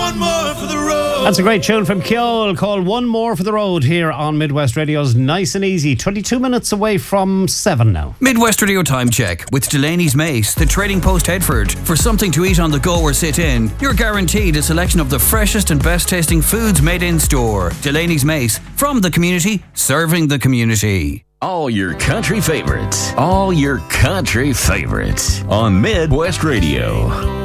one more for the road. That's a great tune from Kjol called One More for the Road here on Midwest Radio's Nice and Easy. 22 minutes away from 7 now. Midwest Radio Time Check with Delaney's Mace, the Trading Post Headford. For something to eat on the go or sit in, you're guaranteed a selection of the freshest and best tasting foods made in store. Delaney's Mace, from the community, serving the community. All your country favorites. All your country favorites on Midwest Radio.